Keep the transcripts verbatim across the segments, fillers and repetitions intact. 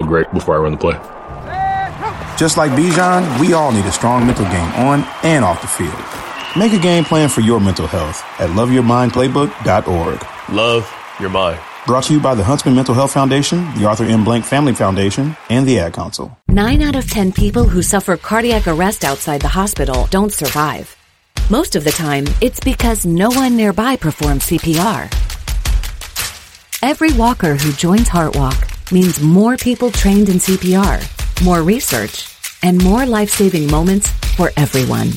great before I run the play. Just like Bijan, we all need a strong mental game on and off the field. Make a game plan for your mental health at love your mind playbook dot org. Love your mind. Brought to you by the Huntsman Mental Health Foundation, the Arthur M. Blank Family Foundation, and the Ad Council. Nine out of ten people who suffer cardiac arrest outside the hospital don't survive. Most of the time, it's because no one nearby performs C P R. Every walker who joins HeartWalk means more people trained in C P R, more research, and more life-saving moments for everyone.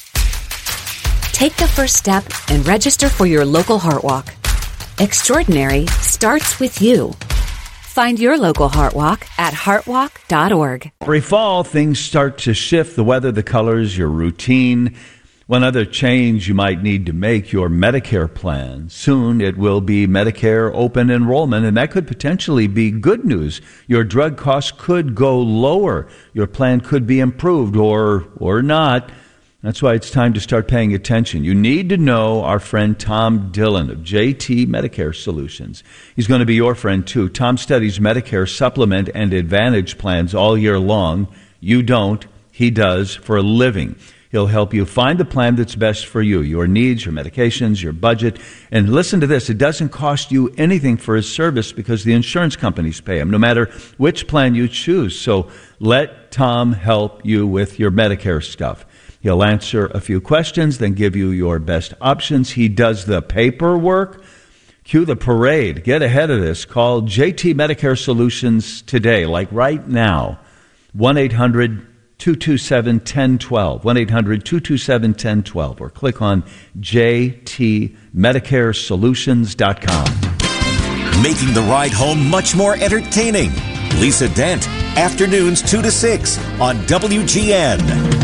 Take the first step and register for your local HeartWalk. Extraordinary starts with you. Find your local HeartWalk at heartwalk dot org. Every fall, things start to shift. The weather, the colors, your routine. One other change you might need to make, your Medicare plan. Soon it will be Medicare open enrollment, and that could potentially be good news. Your drug costs could go lower. Your plan could be improved or or not. That's why it's time to start paying attention. You need to know our friend Tom Dillon of J T Medicare Solutions. He's going to be your friend, too. Tom studies Medicare supplement and Advantage plans all year long. You don't. He does for a living. He'll help you find the plan that's best for you, your needs, your medications, your budget. And listen to this, it doesn't cost you anything for his service because the insurance companies pay him, no matter which plan you choose. So let Tom help you with your Medicare stuff. He'll answer a few questions, then give you your best options. He does the paperwork. Cue the parade. Get ahead of this. Call J T Medicare Solutions today, like right now. one eight hundred two two seven one zero one two. one eight hundred two two seven one zero one two. Or click on j t medicare solutions dot com. Making the ride home much more entertaining. Lisa Dent, afternoons two to six on W G N.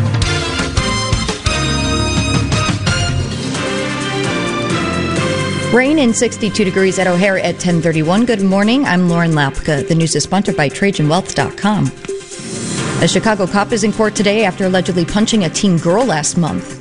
Rain and sixty-two degrees at O'Hare at ten thirty-one. Good morning. I'm Lauren Lapka. The news is sponsored by Trajan Wealth dot com. A Chicago cop is in court today after allegedly punching a teen girl last month.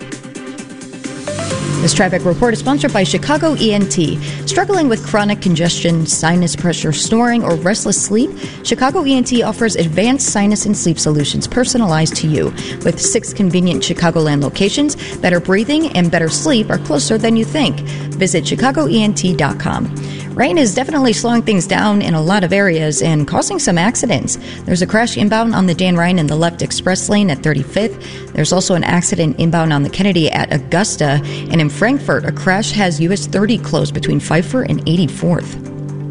This traffic report is sponsored by Chicago E N T. Struggling with chronic congestion, sinus pressure, snoring, or restless sleep? Chicago E N T offers advanced sinus and sleep solutions personalized to you. With six convenient Chicagoland locations, better breathing and better sleep are closer than you think. Visit chicago e n t dot com. Rain is definitely slowing things down in a lot of areas and causing some accidents. There's a crash inbound on the Dan Ryan in the left express lane at thirty-fifth. There's also an accident inbound on the Kennedy at Augusta. And in Frankfurt, a crash has U S thirty closed between Pfeiffer and eighty-fourth.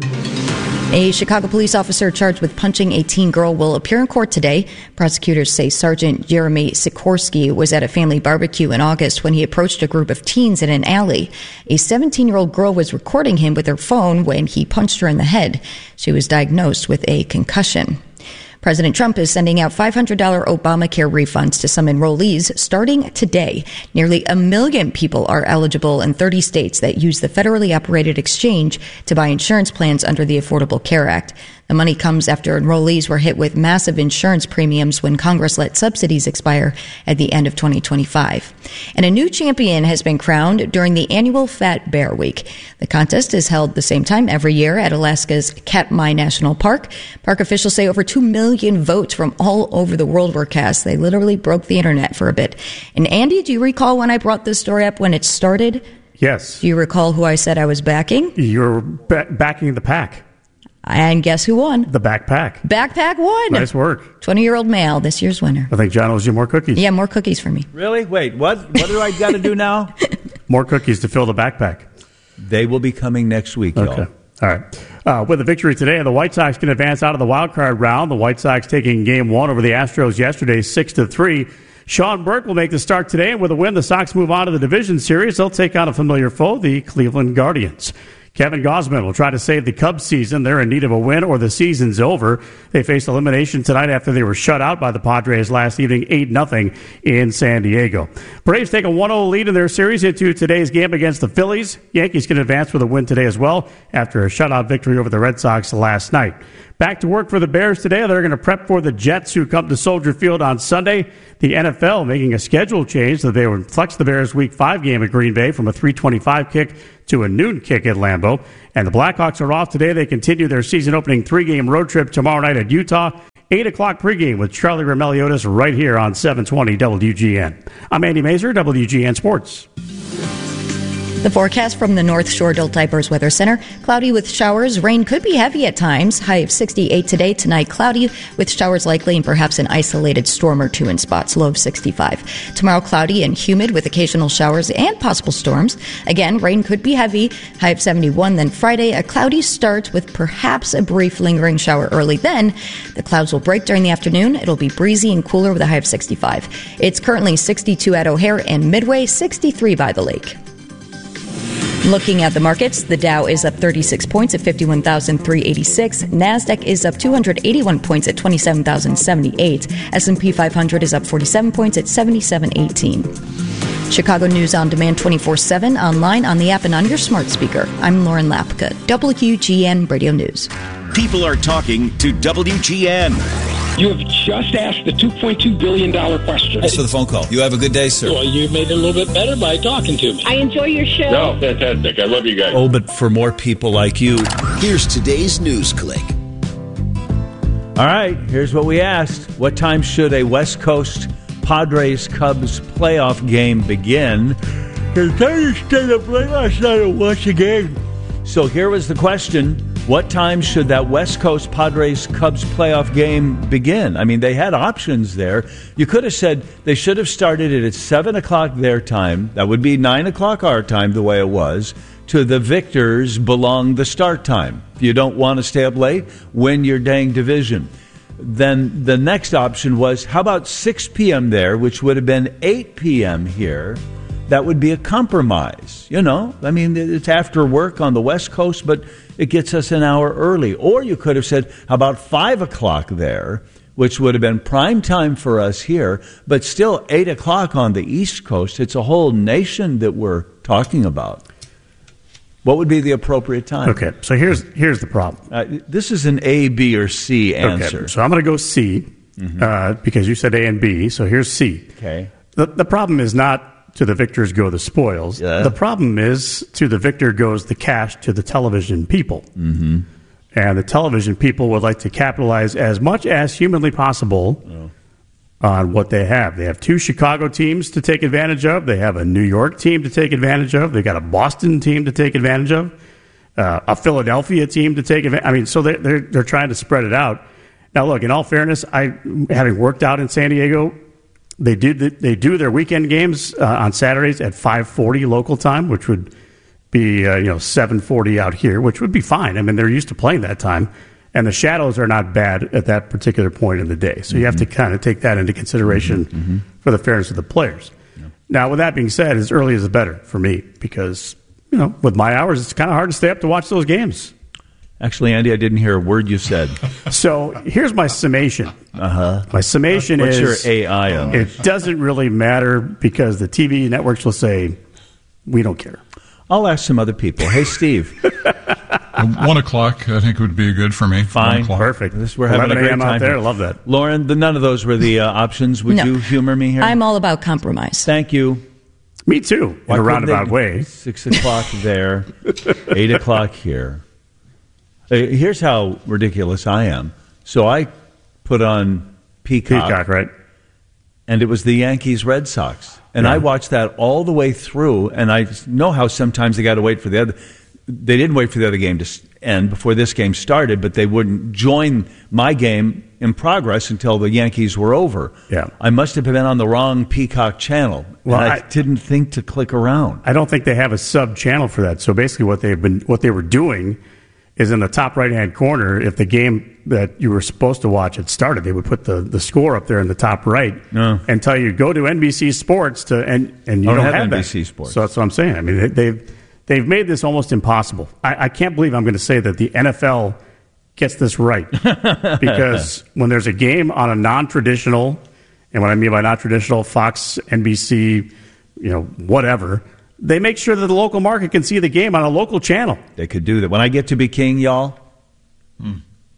A Chicago police officer charged with punching a teen girl will appear in court today. Prosecutors say Sergeant Jeremy Sikorsky was at a family barbecue in August when he approached a group of teens in an alley. A seventeen-year-old girl was recording him with her phone when he punched her in the head. She was diagnosed with a concussion. President Trump is sending out five hundred dollars Obamacare refunds to some enrollees starting today. Nearly a million people are eligible in thirty states that use the federally operated exchange to buy insurance plans under the Affordable Care Act. The money comes after enrollees were hit with massive insurance premiums when Congress let subsidies expire at the end of twenty twenty-five. And a new champion has been crowned during the annual Fat Bear Week. The contest is held the same time every year at Alaska's Katmai National Park. Park officials say over two million votes from all over the world were cast. They literally broke the internet for a bit. And Andy, do you recall when I brought this story up when it started? Yes. Do you recall who I said I was backing? You're ba- backing the pack. And guess who won? The backpack. Backpack won. Nice work. twenty-year-old male, this year's winner. I think John owes you more cookies. Yeah, more cookies for me. Really? Wait, what? What do I got to do now? More cookies to fill the backpack. They will be coming next week, okay. y'all. All right. Uh, with a victory today, the White Sox can advance out of the wild card round. The White Sox taking game one over the Astros yesterday, six to three. Sean Burke will make the start today, and with a win, the Sox move on to the division series. They'll take on a familiar foe, the Cleveland Guardians. Kevin Gausman will try to save the Cubs season. They're in need of a win or the season's over. They faced elimination tonight after they were shut out by the Padres last evening, eight nothing in San Diego. Braves take a one oh lead in their series into today's game against the Phillies. Yankees can advance with a win today as well after a shutout victory over the Red Sox last night. Back to work for the Bears today. They're going to prep for the Jets, who come to Soldier Field on Sunday. The N F L making a schedule change that they would flex the Bears' Week five game at Green Bay from a three twenty-five kick to a noon kick at Lambeau. And the Blackhawks are off today. They continue their season-opening three-game road trip tomorrow night at Utah eight o'clock pregame with Charlie Remeliotis right here on seven twenty W G N. I'm Andy Mazer, W G N Sports. The forecast from the North Shore Adult Diapers Weather Center. Cloudy with showers. Rain could be heavy at times. High of sixty-eight today. Tonight, cloudy with showers likely and perhaps an isolated storm or two in spots. Low of sixty-five. Tomorrow, cloudy and humid with occasional showers and possible storms. Again, rain could be heavy. High of seventy-one. Then Friday, a cloudy start with perhaps a brief lingering shower early. Then the clouds will break during the afternoon. It'll be breezy and cooler with a high of sixty-five. It's currently sixty-two at O'Hare and Midway, sixty-three by the lake. Looking at the markets, the Dow is up thirty-six points at fifty-one thousand three hundred eighty-six. NASDAQ is up two hundred eighty-one points at twenty-seven thousand seventy-eight. S and P five hundred is up forty-seven points at seventy-seven eighteen. Chicago News on Demand twenty-four seven, online, on the app, and on your smart speaker. I'm Lauren Lapka, W G N Radio News. People are talking to W G N. You have just asked the two point two billion dollars question. Thanks for the phone call. You have a good day, sir. Well, you made it a little bit better by talking to me. I enjoy your show. No, fantastic. I love you guys. Oh, but for more people like you. Here's today's news click. All right, here's what we asked. What time should a West Coast Padres-Cubs playoff game begin? Because I stayed up late last night and watched the game. So here was the question. What time should that West Coast Padres-Cubs playoff game begin? I mean, they had options there. You could have said they should have started it at seven o'clock their time. That would be nine o'clock our time, the way it was. To the victors belong the start time. If you don't want to stay up late, win your dang division. Then the next option was, how about six p.m. there, which would have been eight p.m. here? That would be a compromise. You know, I mean, it's after work on the West Coast, but it gets us an hour early. Or you could have said, how about five o'clock there, which would have been prime time for us here, but still eight o'clock on the East Coast. It's a whole nation that we're talking about. What would be the appropriate time? Okay, so here's here's the problem. Uh, this is an A, B, or C answer. Okay, so I'm going to go C, mm-hmm. uh, because you said A and B, so here's C. Okay. The, the problem is not to the victors go the spoils. Yeah. The problem is to the victor goes the cash to the television people. Mm-hmm. And the television people would like to capitalize as much as humanly possible oh. on what they have. They have two Chicago teams to take advantage of. They have a New York team to take advantage of. They got a Boston team to take advantage of. Uh, a Philadelphia team to take advantage. I mean, so they're, they're they're trying to spread it out. Now, look, in all fairness, I having worked out in San Diego, they do the, they do their weekend games uh, on Saturdays at five forty local time, which would be uh, you know seven forty out here, which would be fine. I mean, they're used to playing that time, and the shadows are not bad at that particular point in the day. So mm-hmm. you have to kind of take that into consideration mm-hmm. for the fairness of the players. Yeah. Now, with that being said, as early as the better for me, because you know with my hours, it's kind of hard to stay up to watch those games. Actually, Andy, I didn't hear a word you said. So here's my summation. Uh-huh. My summation What's is... your A I on it doesn't really matter because the T V networks will say, we don't care. I'll ask some other people. Hey, Steve. One o'clock, I think, would be good for me. Fine. Perfect. This, we're having a great time out there. Here. I love that. Lauren, the, none of those were the uh, options. Would no. you humor me here? I'm all about compromise. Thank you. Me too, Why in a roundabout they, way. Six o'clock there, eight o'clock here. Here's how ridiculous I am. So I put on Peacock. Peacock, right. And it was the Yankees-Red Sox. And yeah. I watched that all the way through, and I know how sometimes they got to wait for the other. They didn't wait for the other game to end before this game started, but they wouldn't join my game in progress until the Yankees were over. Yeah. I must have been on the wrong Peacock channel. Well, and I, I didn't think to click around. I don't think they have a sub-channel for that. So basically what they've been, what they were doing is in the top right-hand corner, if the game that you were supposed to watch had started, they would put the, the score up there in the top right no. and tell you, go to N B C Sports, to and, and you I don't, don't have, have N B C that. Sports. So that's what I'm saying. I mean, they, they've, they've made this almost impossible. I, I can't believe I'm going to say that the N F L gets this right. Because when there's a game on a non-traditional, and what I mean by non-traditional, Fox, N B C, you know, whatever, they make sure that the local market can see the game on a local channel. They could do that. When I get to be king, y'all, hmm.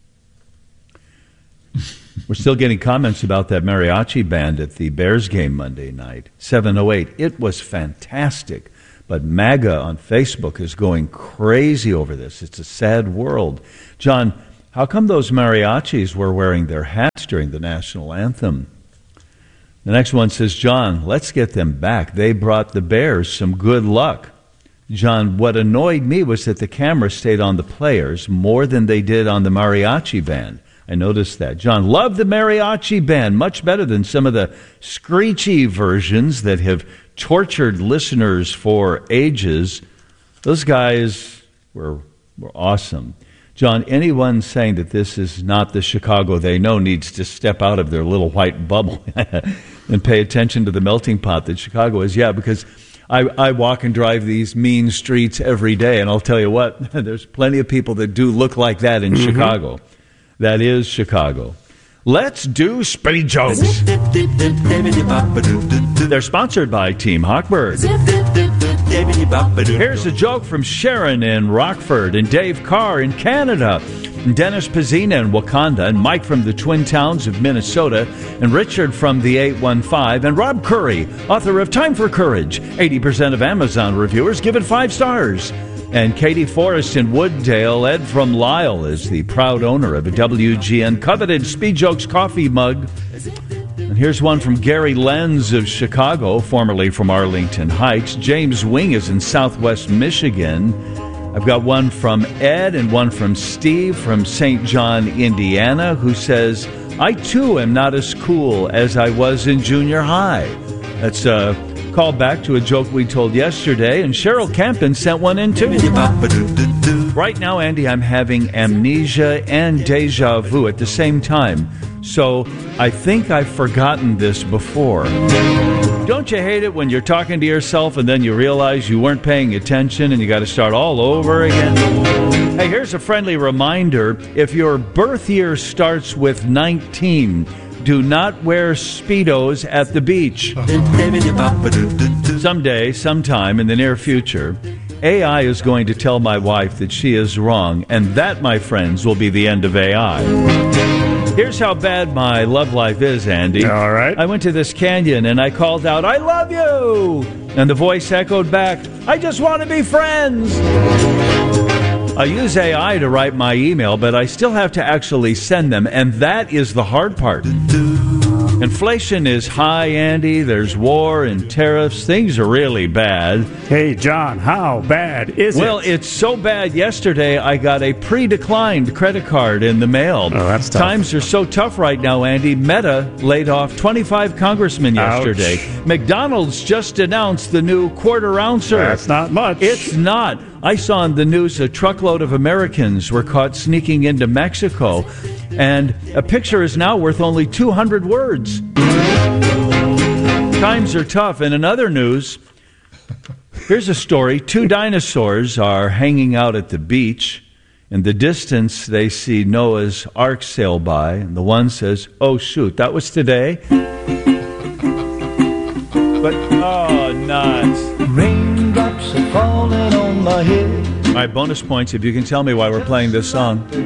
we're still getting comments about that mariachi band at the Bears game Monday night, seven oh eight. It was fantastic. But MAGA on Facebook is going crazy over this. It's a sad world. John, How come those mariachis were wearing their hats during the national anthem? The next one says, John, let's get them back. They brought the Bears some good luck. John, what annoyed me was that the camera stayed on the players more than they did on the mariachi band. I noticed that. John, love the mariachi band, much better than some of the screechy versions that have tortured listeners for ages. Those guys were, were awesome. John, anyone saying that this is not the Chicago they know needs to step out of their little white bubble and pay attention to the melting pot that Chicago is. Yeah, because I, I walk and drive these mean streets every day, and I'll tell you what, there's plenty of people that do look like that in mm-hmm. Chicago. That is Chicago. Let's do Speed Jokes. They're sponsored by Team Hawkbird. Here's a joke from Sharon in Rockford, and Dave Carr in Canada, and Dennis Pizzina in Wakanda, and Mike from the Twin Towns of Minnesota, and Richard from the eight one five, and Rob Curry, author of Time for Courage. eighty percent of Amazon reviewers give it five stars. And Katie Forrest in Wooddale. Ed from Lyle is the proud owner of a W G N coveted Speed Jokes coffee mug. And here's one from Gary Lenz of Chicago, formerly from Arlington Heights. James Wing is in Southwest Michigan. I've got one from Ed and one from Steve from Saint John, Indiana, who says, I too am not as cool as I was in junior high. That's a call back to a joke we told yesterday, and Cheryl Campen sent one in too. Right now, Andy, I'm having amnesia and deja vu at the same time. So I think I've forgotten this before. Don't you hate it when you're talking to yourself and then you realize you weren't paying attention and you got to start all over again? Hey, here's a friendly reminder. If your birth year starts with nineteen, do not wear Speedos at the beach. Someday, sometime in the near future, A I is going to tell my wife that she is wrong, and that, my friends, will be the end of A I. Here's how bad my love life is, Andy. All right. I went to this canyon and I called out, I love you! And the voice echoed back, I just want to be friends! I use A I to write my email, but I still have to actually send them, and that is the hard part. Inflation is high, Andy. There's war and tariffs. Things are really bad. Hey, John, how bad is well, it? Well, it's so bad. Yesterday, I got a pre-declined credit card in the mail. Oh, that's tough. Times are so tough right now, Andy. Meta laid off twenty-five congressmen yesterday. Ouch. McDonald's just announced the new quarter ouncer. That's not much. It's not. I saw in the news a truckload of Americans were caught sneaking into Mexico, and a picture is now worth only two hundred words. Times are tough. And in other news, here's a story. Two dinosaurs are hanging out at the beach. In the distance, they see Noah's Ark sail by, and the one says, oh, shoot, that was today? But, oh, nuts. Raindrops are falling on my head. All right, bonus points if you can tell me why we're playing this song.